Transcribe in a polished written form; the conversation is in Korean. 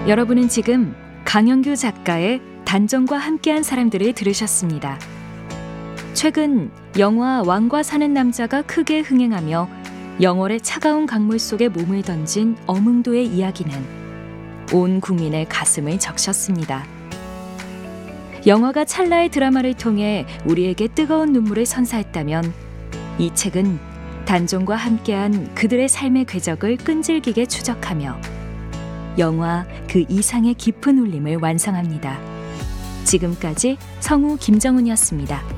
여러분은 지금 강영규 작가의 단정과 함께한 사람들을 들으셨습니다. 최근 영화 왕과 사는 남자가 크게 흥행하며 영월의 차가운 강물 속에 몸을 던진 어몽도의 이야기는 온 국민의 가슴을 적셨습니다. 영화가 찰나의 드라마를 통해 우리에게 뜨거운 눈물을 선사했다면 이 책은 단종과 함께한 그들의 삶의 궤적을 끈질기게 추적하며 영화 그 이상의 깊은 울림을 완성합니다. 지금까지 성우 김정은이었습니다.